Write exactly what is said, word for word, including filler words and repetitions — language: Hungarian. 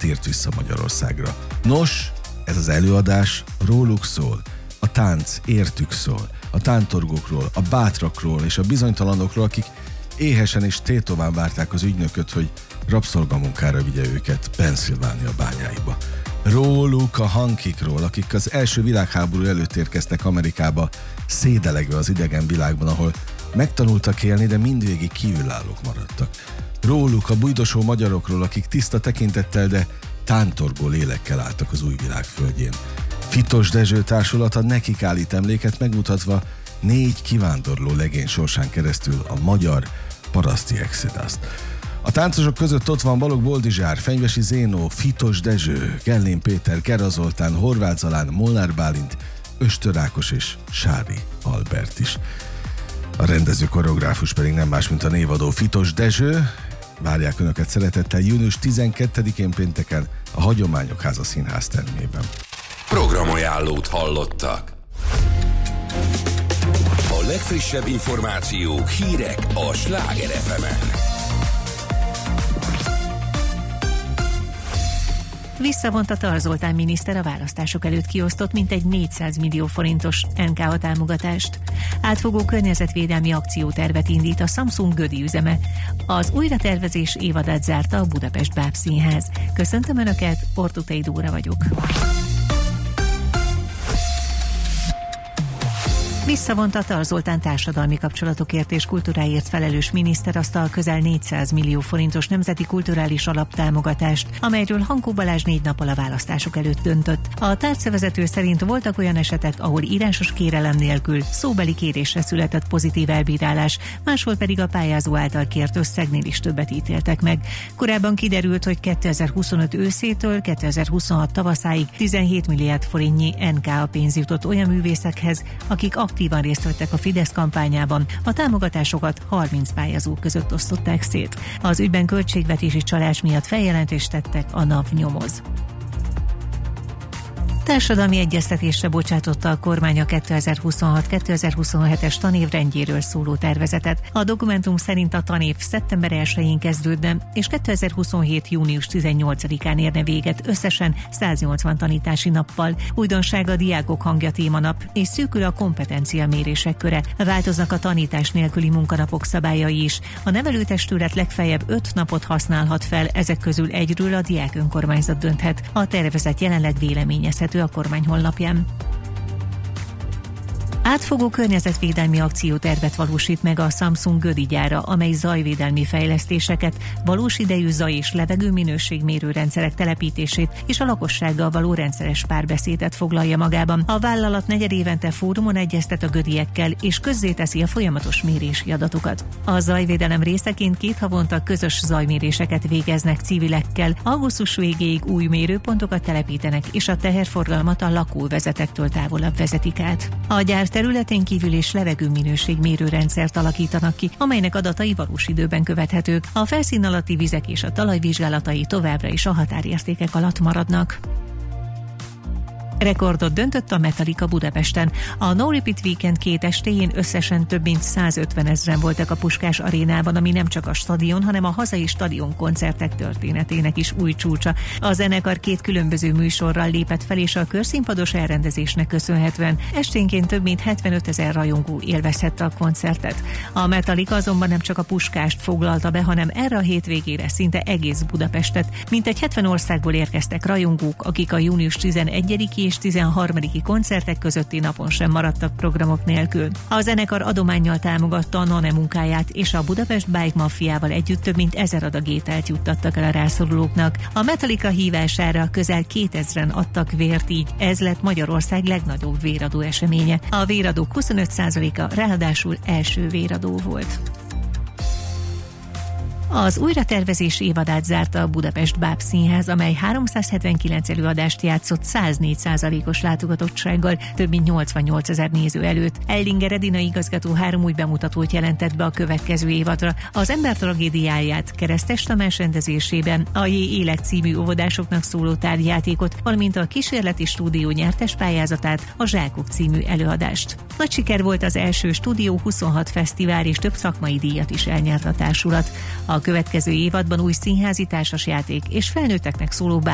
tért vissza Magyarországra. Nos, ez az előadás róluk szól. A tánc értük szól. A tántorgókról, a bátrakról és a bizonytalanokról, akik éhesen és tétován várták az ügynököt, hogy rabszolgamunkára vigye őket Pennsylvania bányáiba. Róluk, a hankikról, akik az első világháború előtt érkeztek Amerikába, szédelegve az idegen világban, ahol megtanultak élni, de mindvégig kívülállók maradtak. Róluk, a bujdosó magyarokról, akik tiszta tekintettel, de tántorgó lélekkel álltak az új világ földjén. Fitos Dezső társulata nekik állít emléket, megmutatva négy kivándorló legény sorsán keresztül a magyar paraszti exoduszt. A táncosok között ott van Balogh Boldizsár, Fenyvesi Zénó, Fitos Dezső, Gellén Péter, Gera Zoltán, Horváth Zalán, Molnár Bálint, Östör Ákos és Sári Albert is. A rendező koreográfus pedig nem más, mint a névadó Fitos Dezső. Várják Önöket szeretettel június tizenkettedikén pénteken a Hagyományok Háza Színház termében. Programajánlót hallottak. A legfrissebb információk, hírek a Sláger ef emen. Visszavonta Tar Zoltán miniszter a választások előtt kiosztott mintegy négyszáz millió forintos en ká á támogatást. Átfogó környezetvédelmi akciótervet indít a Samsung Gödi üzeme. Az újratervezés évadát zárta a Budapest Bábszínház. Köszöntöm Önöket, Ortutei Dóra vagyok. Visszavonta Tar Zoltán társadalmi kapcsolatokért és kultúráért felelős miniszter a közel négyszáz millió forintos nemzeti kulturális alaptámogatást, amelyről Hankó Balázs négy nappal a választások előtt döntött. A tárcavezető szerint voltak olyan esetek, ahol írásos kérelem nélkül szóbeli kérésre született pozitív elbírálás, máshol pedig a pályázó által kért összegnél is többet ítéltek meg. Korábban kiderült, hogy kétezer-huszonöt őszétől kétezer-huszonhat tavaszáig tizenhét milliárd forintnyi en ká á pénz jutott olyan művészekhez, akik aktívan részt vettek a Fidesz kampányában, a támogatásokat harminc pályázó között osztották szét. Az ügyben költségvetési csalás miatt feljelentést tettek, a NAV nyomoz. Társadalmi egyeztetésre bocsátotta a kormány a kétezer-huszonhat kétezer-huszonhetes tanévrendjéről szóló tervezetet. A dokumentum szerint a tanév szeptember elsején kezdődne, és kétezer-huszonhét június tizennyolcadikán érne véget összesen száznyolcvan tanítási nappal. Újdonság a diákok hangja témanap, és szűkül a kompetencia mérések köre. Változnak a tanítás nélküli munkanapok szabályai is. A nevelőtestület legfeljebb öt napot használhat fel, ezek közül egyről a diák önkormányzat dönthet. A tervezet jelenleg véleményezhető a kormány honlapján. Átfogó környezetvédelmi akciótervet valósít meg a Samsung Gödi gyára, amely zajvédelmi fejlesztéseket, valós idejű zaj- és levegőminőségmérő rendszerek telepítését és a lakossággal való rendszeres párbeszédet foglalja magában. A vállalat negyedévente fórumon egyeztet a gödiekkel, és közzéteszi a folyamatos mérési adatokat. A zajvédelem részeként két havonta közös zajméréseket végeznek civilekkel, augusztus végéig új mérőpontokat telepítenek, és a teherforgalmat a lakóvezetektől távolabb vezetik át. A gyár területén kívül és levegőminőségmérő rendszert alakítanak ki, amelynek adatai valós időben követhetők. A felszín alatti vizek és a talaj vizsgálatai továbbra is a határértékek alatt maradnak. Rekordot döntött a Metallica Budapesten. A No Repeat Weekend két estéjén összesen több mint százötven ezren voltak a Puskás arénában, ami nem csak a stadion, hanem a hazai stadion koncertek történetének is új csúcsa. A zenekar két különböző műsorral lépett fel, és a körszínpados elrendezésnek köszönhetően esténként több mint hetvenöt ezer rajongó élvezhette a koncertet. A Metallica azonban nem csak a Puskást foglalta be, hanem erre a hétvégére szinte egész Budapestet. Mintegy hetven országból érkeztek rajongók, akik a június tizenegyediki és tizenharmadiki koncertek közötti napon sem maradtak programok nélkül. A zenekar adománnyal támogatta a Nane munkáját, és a Budapest Bike Mafiával együtt több mint ezer adag ételt juttattak el a rászorulóknak. A Metallica hívására közel kétezren adtak vért, így ez lett Magyarország legnagyobb véradó eseménye. A véradók huszonöt százaléka ráadásul első véradó volt. Az újratervezés évadát zárta a Budapest Bábszínház, amely háromszázhetvenkilenc előadást játszott száznégy százalékos látogatottsággal, több mint nyolcvannyolc ezer néző előtt. Ellinger Edina igazgató három új bemutatót jelentett be a következő évadra. Az Ember tragédiáját Keresztes Tamás rendezésében, a J. Élek című óvodásoknak szóló tárgyjátékot, valamint a Kísérleti Stúdió nyertes pályázatát, a Zsákok című előadást. Nagy siker volt az első stúdió, huszonhat fesztivál és több szakmai díjat is elnyert a társulat. A következő évadban új színházi társasjáték és felnőtteknek szóló